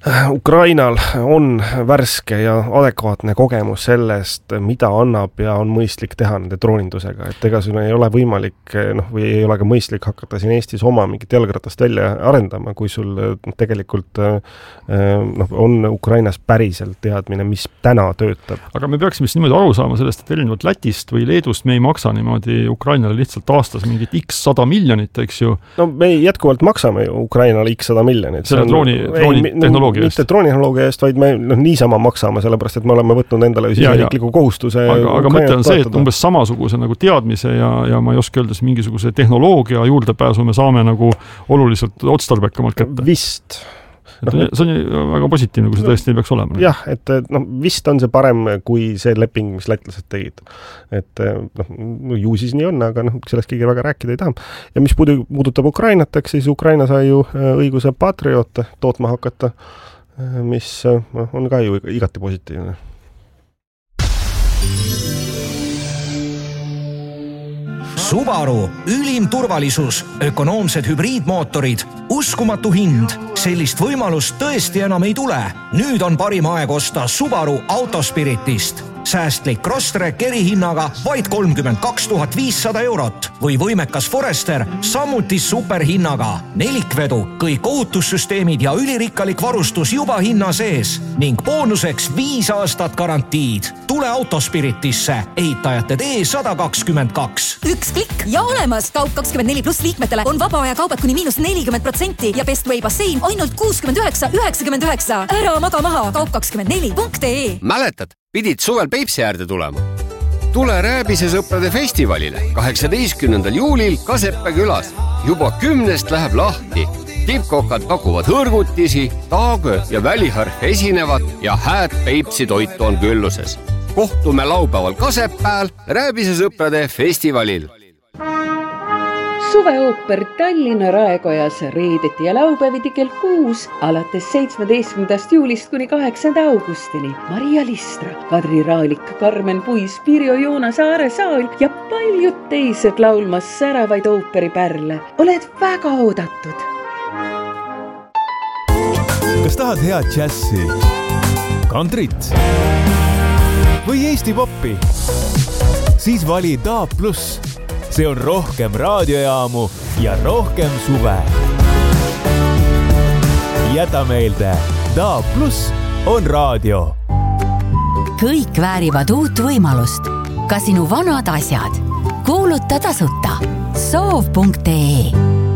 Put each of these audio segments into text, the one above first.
Ukrainal on värske ja adekvaatne kogemus sellest, mida annab ja on mõistlik teha nende droonindusega. Et ega sul ei ole võimalik, või ei ole ka mõistlik hakata siin Eestis oma mingit jalgratast välja arendama, kui sul tegelikult on Ukrainas päriselt teadmine, mis täna töötab. Aga me peaksime niimoodi aru saama sellest, et erinevalt Lätist või Leedust me ei maksa niimoodi Ukrainale lihtsalt aastas mingit x 100 miljonit, eks ju. No me jätkuvalt maksame ju Ukrainale x 100 miljonit. Selle drooni tehnoloogia mitte droonitehnoloogia eest, vaid me niisama maksame, sellepärast, et me oleme võtnud endale riikliku kohustuse. Aga mõte on see, et umbes samasuguse nagu teadmise ja ma ei oska öelda, mingisuguse tehnoloogia juurdepääsu me saame nagu oluliselt otstarbekamalt kätte. Vist. See on väga positiivne, kui see tõesti ei peaks olema. Jah, et vist on see parem kui see leping, mis lätlased tegid. Et ju siis nii on, aga sellest keegi väga rääkida ei taha. Ja mis puudutab Ukrainat, siis Ukraina sai ju õiguse Patriote tootma hakata, mis on ka ju igati positiivne. Subaru, ülim turvalisus, ökonoomsed hübriidmootorid, uskumatu hind. Sellist võimalust tõesti enam ei tule. Nüüd on parim aeg osta Subaru Autospiritist. Säästlik Crosstrek erihinnaga vaid 32 500 eurot või võimekas Forester samuti superhinnaga. Nelikvedu, kõik ohutussüsteemid ja ülirikkalik varustus juba hinna sees ning boonuseks 5 aastat garantiid. Tule Autospiritisse, ehitajate tee 122. Üks klikk ja olemas. Kaup 24 pluss liikmetele on vaba aja kaubad kuni -40% ja Best Way bassein ainult 69,99. Ära maga maha, kaup24.ee. Mäletad? Pidid suvel Peipsi äärde tulema. Tule Rääbise sõprade festivalile 18. juulil Kaseppe külas. Juba 10. läheb lahti. Tippkokad pakuvad hõrgutisi, taagö ja väliharf esinevad ja hääd Peipsi toitu on külluses. Kohtume laupäeval Kasepääl Rääbise sõprade festivalil. Suveooper Tallinna Raekojas reedeti ja laupäeviti kell 6 alates 17. juulist kuni 8. augustini. Maria Listra, Kadri Raalik, Karmen Puis, Pirjo Joonas Aaresaal ja paljud teised laulmas säravaid ooperipärle. Oled väga oodatud. Kas tahad head džässi, kantrit või Eesti poppi? Siis vali DAB+. See on rohkem raadiojaamu ja rohkem suve. Jäta meelde, DAB+ on raadio. Kõik väärivad uut võimalust. Ka sinu vanad asjad. Kuuluta tasuta. Soov.ee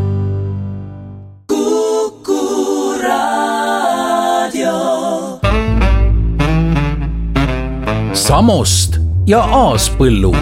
Kuku Raadio. Samost ja Aaspõllu.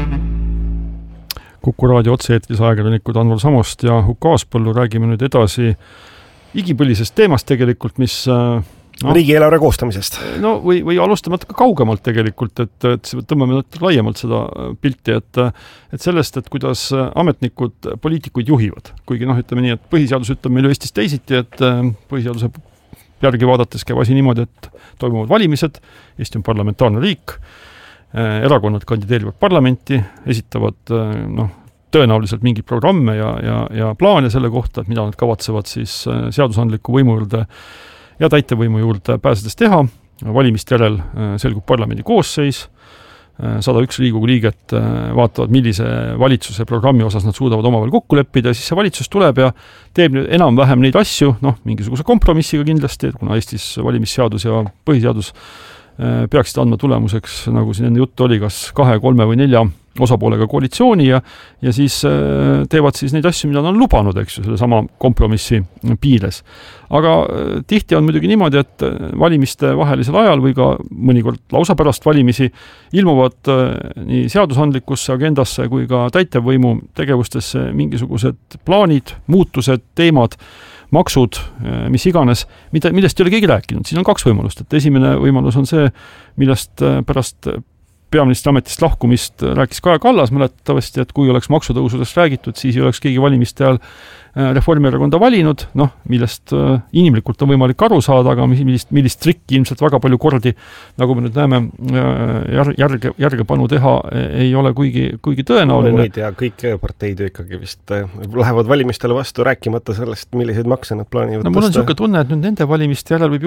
Kuku Raadio otse-eetris ajakirjanikud Anvar Samost ja Huko Aaspõllu. Räägime nüüd edasi igipõlisest teemast tegelikult, mis riigieelarve koostamisest. No või alustame natuke kaugemalt tegelikult, et tõmbame natuke laiemalt seda pilti, et sellest, et kuidas ametnikud poliitikuid juhivad. Kuigi ütleme nii, et põhiseadus ütleb meil Eestis teisiti, et põhiseaduse järgi vaadates käib asi niimoodi, et toimuvad valimised, Eesti on parlamentaarne riik, erakonnad kandideerivad parlamenti, esitavad tõenäoliselt mingid programme ja plaane selle kohta, et mida nad kavatsevad siis seadusandliku võimu juurde ja täitevvõimu juurde pääsedes teha. Valimist järel selgub parlamendi koosseis, 101 Riigikogu liiget vaatavad, millise valitsuse programmi osas nad suudavad omavahel kokku leppida, ja siis see valitsus tuleb ja teeb enam-vähem neid asju, mingisuguse kompromissiga kindlasti, kuna Eestis valimisseadus ja põhiseadus peaksid andma tulemuseks, nagu siin enne juttu oli, kas 2, 3 või 4 osapoolega koalitsiooni ja siis teevad siis neid asju, mida nad on lubanud, eks ju, selle sama kompromissi piires. Aga tihti on muidugi niimoodi, et valimiste vahelisel ajal või ka mõnikord lausa pärast valimisi ilmuvad nii seadusandlikusse agendasse kui ka täitevvõimu tegevustesse mingisugused plaanid, muutused, teemad, maksud, mis iganes, millest ei ole keegi rääkinud. Siin on 2 võimalust. Et esimene võimalus on see, millest pärast peaministri ametist lahkumist rääkis Kaja Kallas mäletatavasti, et kui oleks maksutõusudest räägitud, siis ei oleks keegi valimiste ajal Reformierakonda valinud, millest inimlikult on võimalik aru saada, aga millist trikki ilmselt väga palju kordi, nagu me nüüd näeme, järgepanu teha ei ole kuigi tõenäoline. Ma ei tea, kõik parteid ikkagi vist lähevad valimistele vastu rääkimata sellest, milliseid makse nad plaanivad. Mul on selline tunne, et nüüd nende valimiste järel võib